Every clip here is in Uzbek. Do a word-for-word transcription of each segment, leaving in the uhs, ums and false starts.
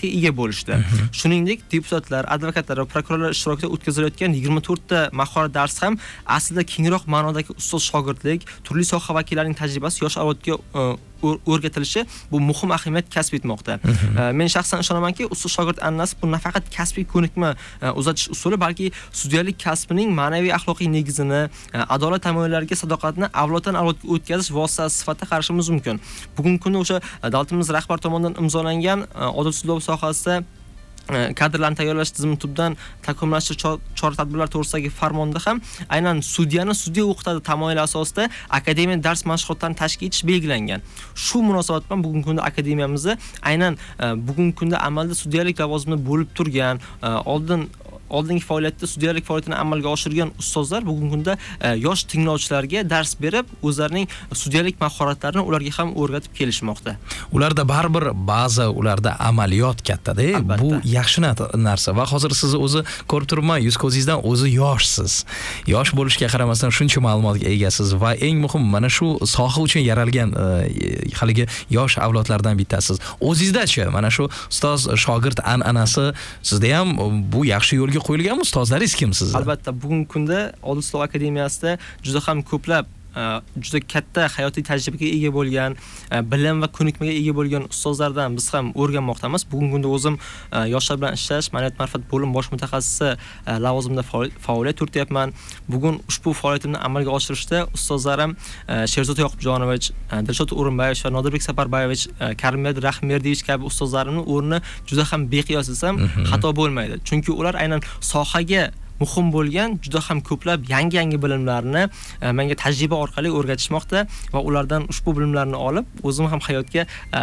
tajribaga ega bo'lishdi. Shuningdek, deputatlar, advokatlar va prokurorlar ishtirokida o'tkazilayotgan yigirma to'rtta mahorat darsi ham aslida kengroq ma'nodagi ustoz-shogirdlik, turli soha vakillarining tajribasi yosh avlodga o'rgatilishi bu muhim ahamiyat kasb etmoqda. Men shaxsan ishonamanki, ustoz-shogird an'anasi bu nafaqat kasbiy ko'nikma uzatish usuli, balki sudyalik kasbining ma'naviy axloqiy negizini, adolat tamoyillariga sadoqatni avloddan avlodga o'tkazish vositasi sifatida qarashimiz mumkin. Bugungi kunda o'sha davlatimiz rahbar tomonidan imzolangan odil sudlov sohasida kadrlarni tayyorlash tizimi tubdan takomillashtirish chora-tadbirlar to'g'risidagi farmonda ham aynan sudyani sudya o'qitadi tamoyili asosida akademiya dars mashg'ulotlarini tashkil etish belgilangan. Shu munosabat bilan bugungi kunda akademiyamizda aynan bugungi kunda amalda sudyalik lavozimida bo'lib turgan, oldin oldingi faoliyatda sudyalik faoliyatini amalga oshirgan ustozlar bugungi kunda yosh tinglovchilarga dars berib, o'zlarining sudyalik mahoratlarini ularga ham o'rgatib kelishmoqda. Ularda baribir ba'zi ularda amaliyot katta-da. Bu yaxshi narsa va hozir sizni o'zi ko'rib turibman, yuz ko'zingizdan o'zi yoshsiz. Yosh bo'lishga qaramasdan shuncha ma'lumotga egasiz va eng muhim mana shu soha uchun yaralgan haligi yosh avlodlardan bittasiz. O'zingizda-chi mana shu ustoz shogird an'anasi sizda ham bu yaxshi yo'lga qo'yilgan ustozlaringiz kim sizni? Albatta, bugungi kunda Odil sudlov akademiyasida juda ham ko'plab juda katta hayotiy tajribaga ega bo'lgan, bilim va ko'nikmaga ega bo'lgan ustozlardan biz ham o'rganmoqdamiz. Bugungi kunda o'zim yoshlar bilan ishlash, ma'naviyat ma'rifat bo'lim bosh mutaxassisi lavozimida faoliyat yurityapman. Bugun ushbu faoliyatimni amalga oshirishda ustozlarim Sherzod Yoqubjonovich, Dilshod O'rinbayevich va Nodirbek Saparbayevich, Karimberdi Rahmerdiyevich kabi ustozlarimning o'rni juda ham beqiyos desam xato bo'lmaydi. Chunki ular aynan sohaga muhim bo'lgan juda ham ko'plab yangi-yangi bilimlarni menga tajriba orqali o'rgatishmoqda va ulardan ushbu bilimlarni olib, o'zim ham hayotga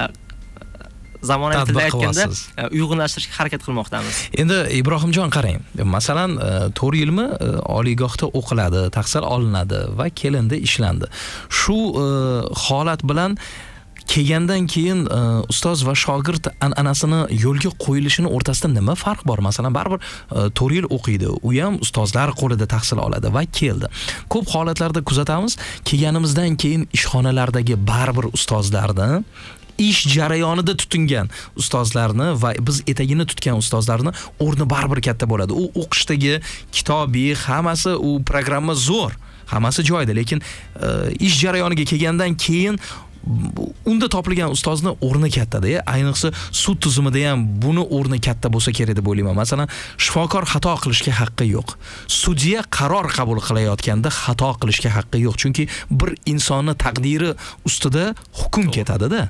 zamonaviy tilda aytganda uyg'unlashtirishga harakat qilmoqdamiz. Endi Ibrohimjon qarang, masalan, to'rt yilmi oliygohda o'qiladi, tahsil olinadi va kelindi, ishlandi. Shu holat bilan kelgandan keyin ustoz va shogird an'anasini yo'lga qo'yilishini o'rtasida nima farq bor? Masalan, baribir to'rt yil o'qiydi, u ham ustozlar qo'lida tahsil oladi va keldi. Ko'p holatlarda kuzatamiz, kelganimizdan keyin ishxonalardagi baribir ustozlarni ish jarayonida tutingan ustozlarni va biz etagini tutgan ustozlarni o'rni baribir katta bo'ladi. U o'qishdagi kitobiy hammasi, u programma zo'r, hammasi joyida, lekin ish jarayoniga kelgandan keyin unda topilgan ustozni o'rni katta-da. Ayniqsa sud tizimida ham buni o'rni katta bo'lsa kerak deb o'ylayman. Masalan, shifokor xato qilishga haqqi yo'q. Sudya qaror qabul qilayotganda xato qilishga haqqi yo'q, chunki bir insonning taqdiri ustida hukm ketadi-da.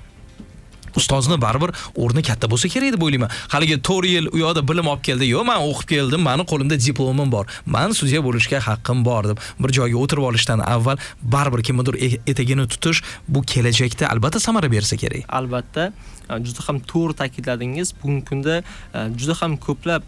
Ustozni baribir o'rni katta bo'lsa kerak deb o'ylayman. Haligi to'rt yil u yoqda bilim olib keldi, "Yo'q, men o'qib keldim, meni qo'limda diplomim bor. Men sudya bo'lishga haqqim bor" deb bir joyga o'tirib olishdan avval baribir kimnidir etagini tutish bu kelajakda albatta samara bersa kerak. Albatta, juda ham to'g'ri ta'kidladingiz. Bugungi kunda juda ham ko'plab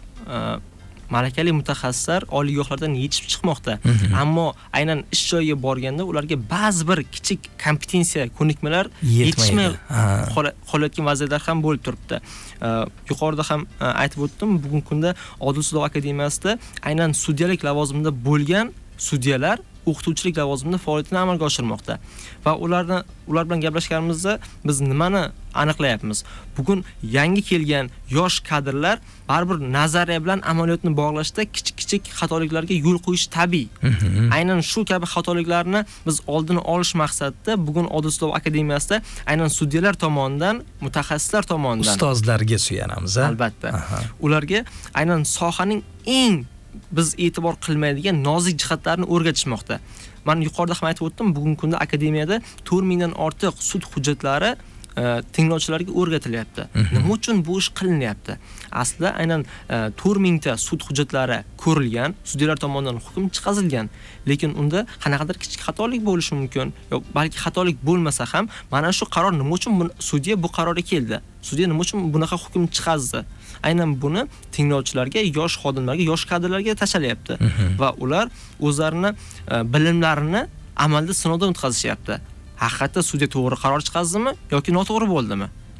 malakali mutaxassislar oliygohlardan yetishib chiqmoqda. Ammo aynan ish joyiga borganda ularga ba'zi bir kichik kompetensiya, ko'nikmalar yetishmay qolayotgan vaziyatlar ham bo'lib turibdi. Yuqorida ham aytib o'tdim, bugungi kunda Odil sudlov akademiyasida aynan sudyalik lavozimida bo'lgan sudyalar o'qituvchilik lavozimida faoliyatini amalga oshirmoqda. Va ularni ular bilan gaplashganimizda biz nimani aniqlayapmiz? Bugun yangi kelgan yosh kadrlar baribir nazariya bilan amaliyotni bog'lashda kichik-kichik xatoliklarga yo'l qo'yish tabiiy. Aynan shu kabi xatoliklarni biz oldini olish maqsadida bugun Odil sudlov akademiyasida aynan sudyalar tomonidan, mutaxassislar tomonidan ustozlarga suyanamiz. Albatta. Ularga aynan sohaning eng biz e'tibor qilmaydigan nozik jihatlarni o'rgatishmoqda. Men yuqorida ham aytib o'tdim, bugungi kunda akademiyada to'rt mingdan ortiq sud hujjatlari tinglovchilarga o'rgatilyapti. Nima uchun bu ish qilinyapti? Aslida aynan to'rt mingta sud hujjatlari ko'rilgan, sudyalar tomonidan hukm chiqarilgan. Lekin unda qanaqadir kichik xatolik bo'lishi mumkin, yo'q, balki xatolik bo'lmasa ham, mana shu qaror nima uchun sudya bu qarorga keldi? Sudya nima uchun bunaqa hukm chiqazdi? Aynan buni tinglovchilarga, yosh xodimlarga, yosh kadrlarga tashalayapti va ular o'zlarini bilimlarini amalda sinovdan o'tkazishyapti. Haqiqatda sudya to'g'ri qaror chiqazdimi yoki noto'g'ri bo'ldimi?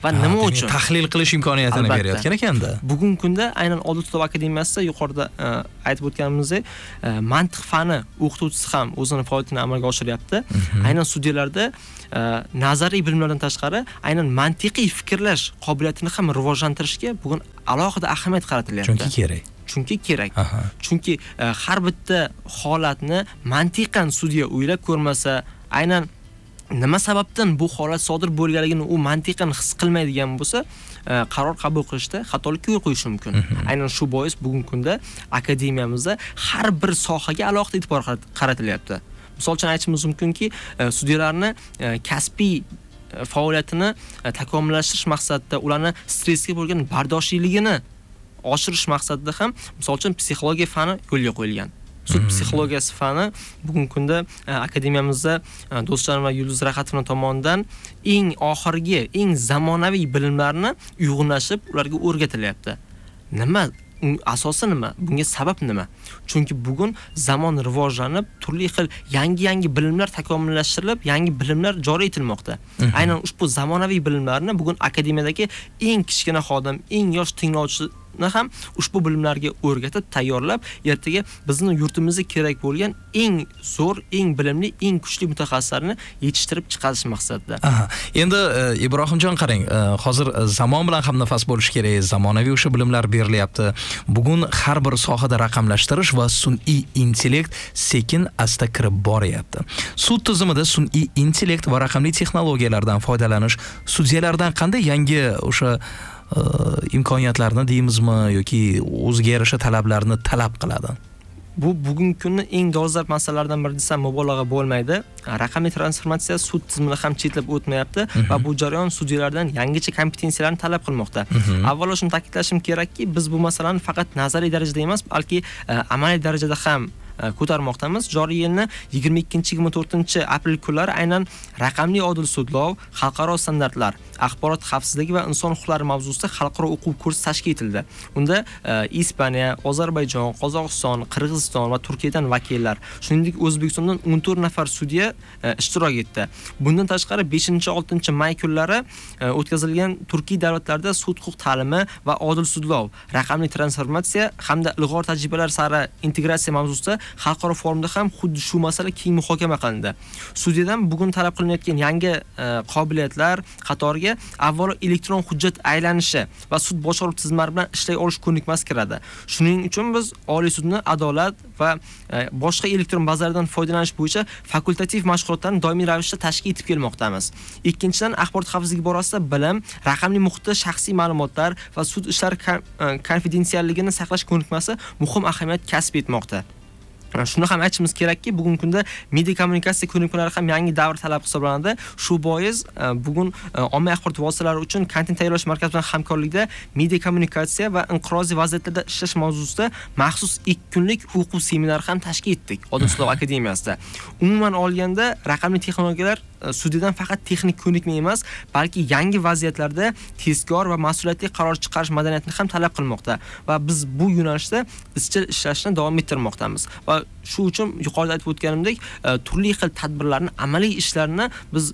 va nima uchun tahlil qilish imkoniyatini berayotgan ekanda. Bugungi kunda aynan Odil sudlov akademiyasida yuqorida aytib o'tganimizdek, mantiq fani o'qituvchisi ham o'zini faoliyatini amalga oshiryapti. Aynan sudyalarda nazariy bilimlardan tashqari aynan mantiqiy fikrlash qobiliyatini ham rivojlantirishga bugun alohida ahamiyat qaratilyapti. Chunki kerak. Chunki kerak. Chunki har bitta holatni mantiqan sudya o'ylab ko'rmasa, aynan nima sababdan bu holat sodir bo'lganligini u mantiqan his qilmaydigan bo'lsa, qaror qabul qilishda xatolikka yo'l qo'yishi mumkin. Aynan shu bois bugungi kunda akademiyamizda har bir sohaga alohida e'tibor qaratilyapti. Misol uchun aytishimiz mumkinki, sudyalarni kasbiy faoliyatini takomillashtirish maqsadida ularni stressga bo'lgan bardoshliligini oshirish maqsadida ham misol uchun psixologiya fani yo'lga qo'yilgan. Sud psixologiyasi fani bugungi kunda akademiyamizda do'stlarim va Yulduz Rahatovna tomonidan eng oxirgi, eng zamonaviy bilimlarni uyg'unlashib ularga o'rgatilyapti. Nima? Asosi nima? Bunga sabab nima? Chunki bugun zamon rivojlanib, turli xil yangi-yangi bilimlar takomillashtirilib, yangi bilimlar joriy etilmoqda. Aynan ushbu zamonaviy bilimlarni bugun akademiyadagi eng kichkina xodim, eng yosh tinglovchi ham ushbu bilimlarga o'rgatib tayyorlab, ertaga bizni yurtimizga kerak bo'lgan eng zo'r, eng bilimli, eng kuchli mutaxassislarni yetishtirib chiqarish maqsadida. Aha. Endi Ibrohimjon qarang, hozir zamon bilan ham nafas bo'lish kerak, zamonaviy o'sha bilimlar berilyapti. Bugun har bir sohada raqamlashtirish va sun'iy intellekt sekin asta kirib boryapti. Sud tizimida sun'iy intellekt va raqamli texnologiyalardan foydalanish sudyalardan qanday yangi o'sha imkoniyatlarni deymizmi yoki o'ziga yarasha talablarni talab qiladi? Bu bugungi kunni eng dolzarb masalalardan biri desam mubolag'a bo'lmaydi. Raqamli transformatsiya sud tizimida ham chetlab o'tmayapti va bu jarayon sudyalardan yangicha kompetensiyalarni talab qilmoqda. Avvalo shuni ta'kidlashim kerakki, biz bu masalani faqat nazariy darajada emas, balki amaliy darajada ham ko'tarmoqdamiz. Joriy yilni yigirma ikkinchi yigirma to'rtinchi aprel kunlari aynan raqamli odil sudlov, xalqaro standartlar, axborot xavfsizligi va inson huquqlari mavzusida xalqaro o'quv kursi tashkil etildi. Unda Ispaniya, Ozarbayjon, Qozog'iston, Qirg'iziston va Turkiyadan vakillar, shuningdek O'zbekistondan o'n to'rt nafar sudya ishtirok etdi. Bundan tashqari beshinchi oltinchi may kunlari o'tkazilgan Turkiy davlatlarda sud huquq ta'limi va odil sudlov, raqamli transformatsiya hamda ilg'or tajribalar sari integratsiya mavzusida xalqaro forumda ham xuddi shu masala keng muhokama qilindi. Sudyadan bugun talab qilinayotgan yangi qobiliyatlar qatoriga avvalo elektron hujjat aylanishi va sud boshqaruv tizimlari bilan ishlay olish ko'nikmasi kiradi. Shuning uchun biz Oliy sudni adolat va boshqa elektron bazalardan foydalanish bo'yicha fakultativ mashg'ulotlarni doimiy ravishda tashkil etib kelmoqdamiz. Ikkinchidan, axborot xavfsizligi borasida bilim, raqamli muhitda shaxsiy ma'lumotlar va sud ishlari konfidensialligini saqlash ko'nikmasi muhim ahamiyat kasb etmoqda. Shuni ham aytishimiz kerakki, bugungi kunda media kommunikatsiya ko'nikmalari ham yangi davr talab hisoblanadi. Shu bois bugun ommaviy axborot vositalari uchun kontent tayyorlash markazi bilan hamkorlikda media kommunikatsiya va inqiroziy vaziyatlarda ishlash mavzusida maxsus ikki kunlik o'quv seminari ham tashkil etdik Odil sudlov akademiyasida. Umuman olganda, raqamli texnologiyalar sudyadan faqat texnik ko'nikma emas, balki yangi vaziyatlarda tezkor va mas'uliyatli qaror chiqarish madaniyatini ham talab qilmoqda va biz bu yo'nalishda izchil ishlashni davom ettirmoqdamiz. Va shu uchun yuqorida aytib o'tganimdek, turli xil tadbirlarni, amaliy ishlarni biz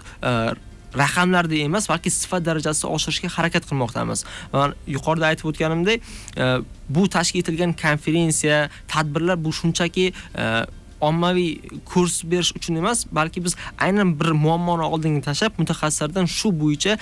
raqamlarda emas, balki sifat darajasida oshirishga harakat qilmoqdamiz. Va yuqorida aytib o'tganimdek, bu tashkil etilgan konferensiya, tadbirlar bu shunchaki ommaviy kurs berish uchun emas, balki biz aynan bir muammoni oldinga tashlab, mutaxassislardan shu bo'yicha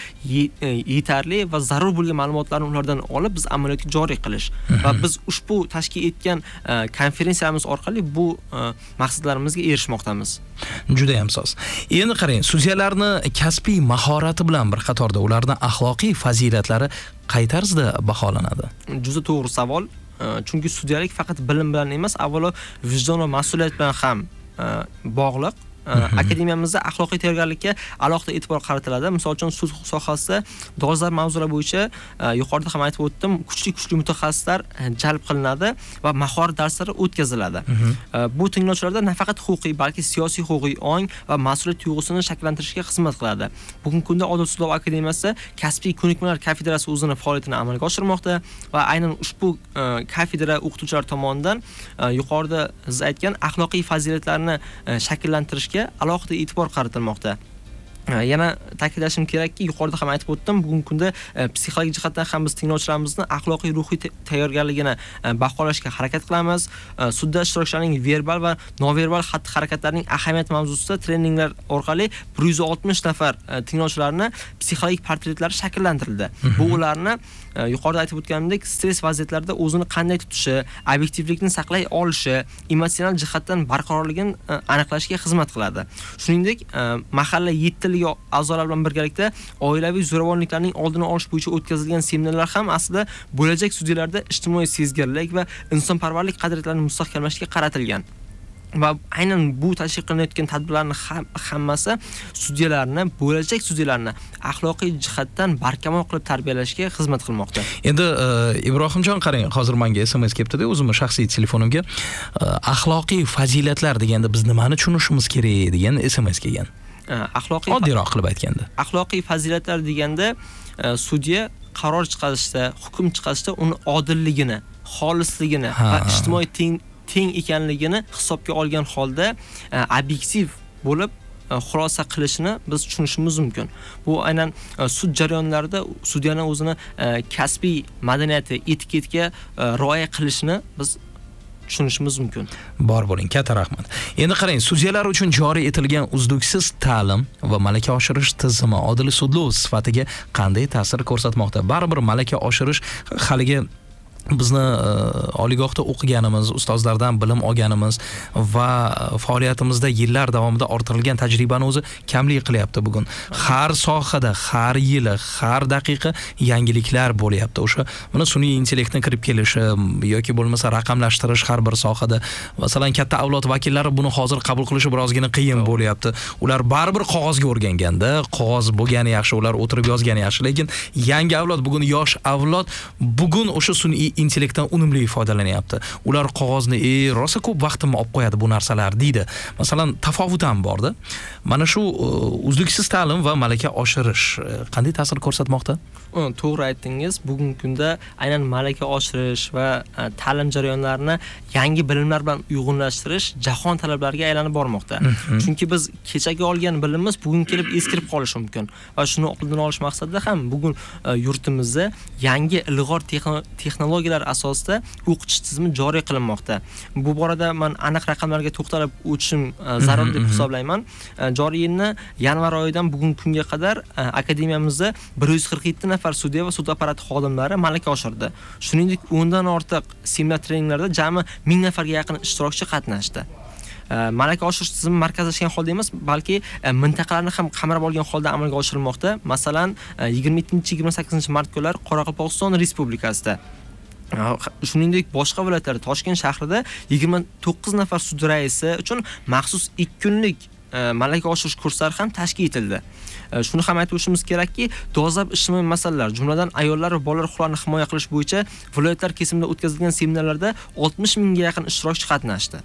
yetarli va zarur bo'lgan ma'lumotlarni ulardan olib, biz amaliyotga joriy qilish va biz ushbu tashkil etgan konferensiyamiz orqali bu maqsadlarimizga erishmoqdamiz. Juda ham soz. Endi qarang, sudyalarni kasbiy mahorati bilan bir qatorda ularning axloqiy fazilatlari qay tarzda baholanadi? Juda to'g'ri savol. Chunki sudyalik faqat bilim bilan emas, avvalo vijdon va mas'uliyat bilan ham bog'liq. Akademiyamizda axloqiy tayyorgarlikka alohida e'tibor qaratiladi. Misol uchun sud huquq sohasida dolzarb mavzular bo'yicha yuqorida ham aytib o'tdim, kuchli-kuchli mutaxassislar jalb qilinadi va mahorat darslari o'tkaziladi. Bu tinglovchilarda nafaqat huquqiy, balki siyosiy huquqiy ong va mas'uliyat tuyg'usini shakllantirishga xizmat qiladi. Bugungi kunda Odil sudlov akademiyasi kasbiy ko'nikmalar kafedrasi o'zini faoliyatini amalga oshirmoqda va aynan ushbu kafedra o'qituvchilar tomonidan yuqorida siz aytgan axloqiy fazilatlarni shakllantirishga alohida e'tibor qaratilmoqda. Yana ta'kidlashim kerakki, yuqorida ham aytib o'tdim, bugungi kunda psixologik jihatdan ham biz tinglovchilarimizni axloqiy ruhiy tayyorgarligini baholashga harakat qilamiz. Sudda ishtirokchilarning verbal va noverbal xatti-harakatlarining ahamiyati mavzusida treninglar orqali bir yuz oltmish nafar tinglovchilarni psixologik portretlari shakllantirildi. Bu ularni yuqorida aytib o'tganimdek, stress vaziyatlarida o'zini qanday tutishi, obyektivlikni saqlay olishi, emotsional jihatdan barqarorligini aniqlashga xizmat qiladi. Shuningdek, mahalla yetti a'zolar bilan birgalikda oilaviy zo'ravonliklarning oldini olish bo'yicha o'tkazilgan seminarlar ham aslida bo'lajak sudyalarda ijtimoiy sezgirlik va insonparvarlik qadriyatlarini mustahkamlashga qaratilgan. Va aynan bu tashkil qilinayotgan tadbirlarning hammasi sudyalarni, bo'lajak sudyalarni axloqiy jihatdan barkamol qilib tarbiyalashga xizmat qilmoqda. Endi Ibrohimjon, qarang, hozir menga S M S kelibdi-da, o'zimning shaxsiy telefonimga axloqiy fazilatlar deganda biz nimani tushunishimiz kerak degan S M S kelgan. Axloqiy oddiyroq qilib aytganda. Axloqiy fazilatlar deganda sudya qaror chiqarishda, hukm chiqarishda uni odilligini, xolisligini va ijtimoiy teng teng ekanligini hisobga olgan holda obyektiv bo'lib xulosa qilishini biz tushunishimiz mumkin. Bu aynan sud jarayonlarida sudyaning o'zini kasbiy madaniyati, etiketga rioya qilishini biz tushunishimiz mumkin. Bor bo'ling, katta rahmat. Endi qarang, sudyalar uchun joriy etilgan uzluksiz ta'lim va malaka oshirish tizimi odil sudlov sifatiga qanday ta'sir ko'rsatmoqda? Baribir malaka oshirish haligi bizni oliygohda o'qiganimiz, ustozlardan bilim olganimiz va faoliyatimizda yillar davomida orttirilgan tajribani o'zi kamlik qilyapti bugun. Har sohada, har yili, har daqiqa yangiliklar bo'lyapti. O'sha mana sun'iy intellektning kirib kelishi yoki bo'lmasa raqamlashtirish har bir sohada. Masalan, katta avlod vakillari buni hozir qabul qilishi birozgina qiyin bo'lyapti. Ular baribir qog'ozga o'rganganda, qog'oz bo'lgani yaxshi, ular o'tirib yozgani yaxshi, lekin yangi avlod, bugun yosh avlod bugun o'sha sun'iy intellektdan unumli foydalanyapti. Ular qog'ozni "Ey, rosa ko'p vaqtimni olib qo'yadi bu narsalar" deydi. Masalan, tafovut ham borda. Mana shu uzluksiz ta'lim va malaka oshirish qanday ta'sir ko'rsatmoqda? To'g'ri aytdingiz. Bugungi kunda aynan malaka oshirish va ta'lim jarayonlarini yangi bilimlar bilan uyg'unlashtirish jahon talablariga aylanib bormoqda. Chunki biz kechagi olgan bilimimiz bugun kelib eskirib qolishi mumkin. Va shuni oldini olish maqsadida ham bugun yurtimizda yangi ilg'or texnologiyalar asosida o'qitish tizimi joriy qilinmoqda. Bu borada men aniq raqamlarga to'xtalib o'tishim zarur deb hisoblayman. Joriy yilni yanvar oyidan bugungi kunga qadar akademiyamizda bir yuz qirq yetti nafar sudya va sud apparati xodimlari malaka oshirdi. Shuningdek, o'ndan ortiq seminar treninglarda jami ming nafarga yaqin ishtirokchi qatnashdi. Malaka oshirish tizimi markazlashgan holda emas, balki mintaqalarni ham qamrab olgan holda amalga oshirilmoqda. Masalan, yigirma yettinchi yigirma sakkizinchi mart kunlari Qoraqalpog'iston Respublikasida, shuningdek boshqa viloyatlarda, Toshkent shahrida yigirma to'qqiz nafar sud raisi uchun maxsus ikki kunlik malaka oshirish kurslari ham tashkil etildi. Shuni ham aytib o'tishimiz kerakki, dolzarb ijtimoiy masalalar, jumladan ayollar va bolalar huquqlarini himoya qilish bo'yicha viloyatlar kesimida o'tkazilgan seminarlarda oltmish mingga yaqin ishtirokchi qatnashdi.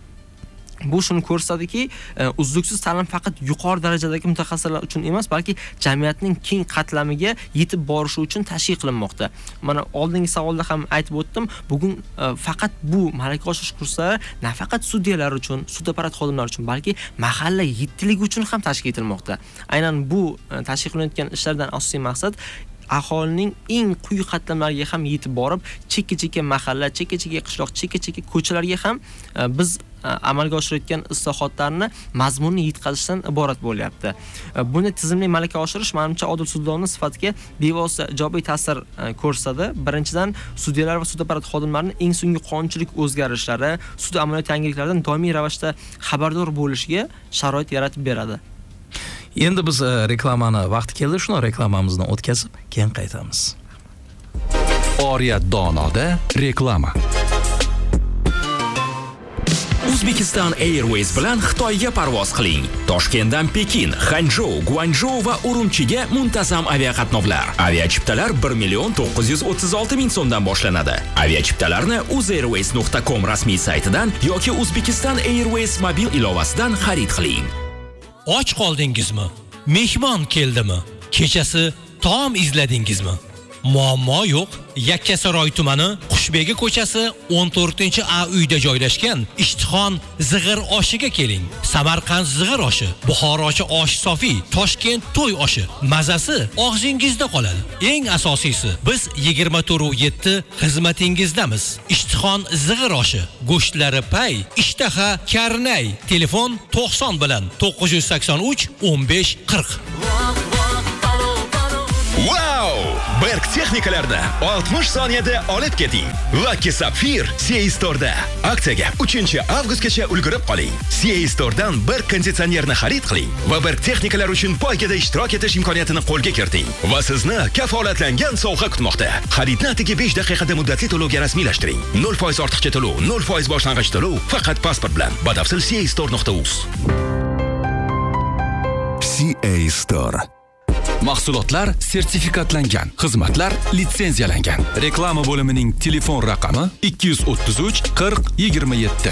Bu shuni ko'rsatadiki, uzluksiz ta'lim faqat yuqori darajadagi mutaxassislar uchun emas, balki jamiyatning keng qatlamiga yetib borishi uchun tashkil qilinmoqda. Mana oldingi savolda ham aytib o'tdim, bugun faqat bu malaka oshirish kurslari nafaqat sudyalar uchun, sud apparat xodimlari uchun, balki mahalla yettiligi uchun ham tashkil etilmoqda. Aynan bu tashkil qilinayotgan ishlardan asosiy maqsad aholining eng quyi qatlamlariga ham yetib borib, chekka-chekka mahalla, chekka-chekka qishloq, chekka-chekka ko'chalarga ham biz amalga oshirayotgan islohotlarni mazmunni yetkazishdan iborat bo'lyapti. Buni tizimli malaka oshirish menimcha odil sudlovni sifatiga bevosita ijobiy ta'sir ko'rsatadi. Birinchidan, sudyalar va sud apparati xodimlarining eng so'nggi qonunchilik o'zgarishlari, sud amaliyot yangiliklaridan doimiy ravishda xabardor bo'lishiga sharoit yaratib beradi. Endi biz reklamani vaqti keldi, shuni reklamamizni o'tkazib, keyin qaytamiz. Oriyat Donoda reklama. Uzbekistan Airways bilan Xitoyga parvoz qiling. Toshkentdan Pekin, Xanzhou, Guangzhou va Urumchiga muntazam aviaqatnovlar. Aviachiptalar bir million to'qqiz yuz o'ttiz olti ming so'mdan boshlanadi. Aviachiptalarni uzairways nuqta com rasmiy saytidan yoki Uzbekistan Airways mobil ilovasidan xarid qiling. Och qoldingizmi? Mehmon keldimi? Kechasi taom izladingizmi? Muammo yo'q. Yakkasaroy tumani Qushbegi ko'chasi o'n to'rtinchi A uyda joylashgan Ishtixon zig'ir oshiga keling. Samarqand zig'ir oshi, Buxorochi osh sofi, Toshkent to'y oshi. Mazasi og'zingizda qoladi. Eng asosiysi, biz yigirma to'rt yetti xizmatingizdamiz. Ishtixon zig'ir oshi, go'shtlari pay, ishtaha karnay. Telefon to'qson bilan to'qqiz yuz sakson uch o'n besh qirq. Wow! Berk texnikalarni oltmish soniyada olib keting. Lucky Sapphire C A Store'da. Aksiyaga uchinchi avgustgacha ulgurib qoling. C A Store'dan Berk konditsionerni xarid qiling va Berk texnikalar uchun poygada ishtirok etish imkoniyatini qo'lga kiriting. Va sizni kafolatlangan sovg'a kutmoqda. Xaridni atigi besh daqiqada muddatli to'lovga rasmiylashtiring. nol foiz ortiqcha to'lov, nol foiz boshlang'ich to'lov faqat pasport bilan. Batafsil C A store nuqta uz. C A Store. Mahsulotlar sertifikatlangan, xizmatlar litsenziyalangan. Reklama bo'limining telefon raqami ikki yuz o'ttiz uch qirq yigirma yetti.